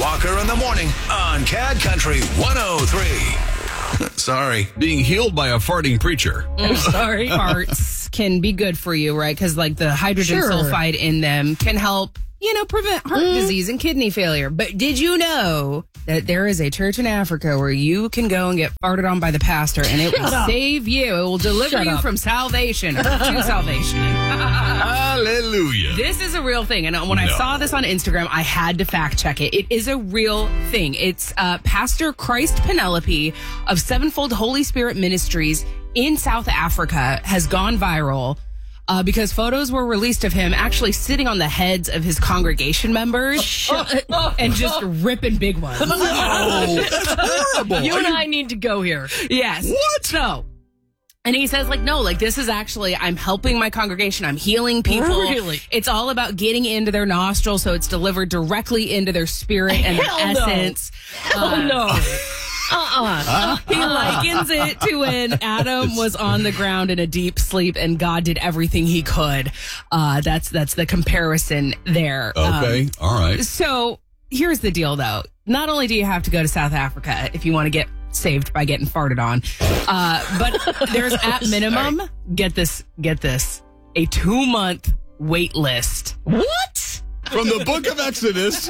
Walker in the morning on Cad Country 103. Sorry, being healed by a farting preacher. I'm sorry. Farts can be good for you, right? Because like the hydrogen sulfide in them can help, prevent heart disease and kidney failure. But did you know that there is a church in Africa where you can go and get farted on by the pastor and it will save you. It will deliver you from salvation to salvation. Hallelujah. This is a real thing. And when I saw this on Instagram, I had to fact check it. It is a real thing. It's Pastor Christ Penelope of Sevenfold Holy Spirit Ministries in South Africa has gone viral. Because photos were released of him actually sitting on the heads of his congregation members and just ripping big ones. Oh, that's horrible. You and I need to go here. Yes. What? So, and he says, this is actually, I'm helping my congregation. I'm healing people. Really? It's all about getting into their nostrils so it's delivered directly into their spirit and their essence. Oh, no. He likens it to when Adam was on the ground in a deep sleep and God did everything he could. That's the comparison there. Okay. All right. So here's the deal, though. Not only do you have to go to South Africa if you want to get saved by getting farted on, but there's at minimum, get this, a 2-month wait list. What? From the book of Exodus.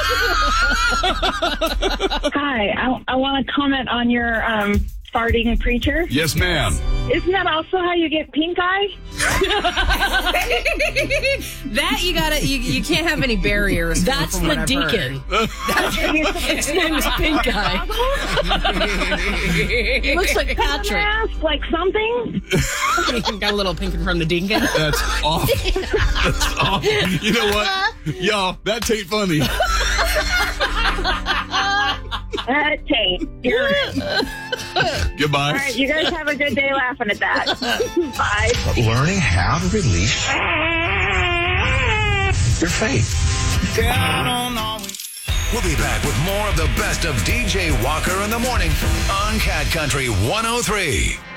Hi, I want to comment on your farting preacher. Yes, ma'am. Isn't that also how you get pink eye? That you can't have any barriers. That's from the what I've deacon. heard. His name is Pink Eye. He looks like Patrick. Mask, like something? Got a little pinking from the deacon. That's awful. That's awful. You know what? Y'all, that tain't funny. That tape. You're in. Goodbye. All right, you guys have a good day laughing at that. Bye. Learning how to release your faith. We'll be back with more of the best of DJ Walker in the morning on Cat Country 103.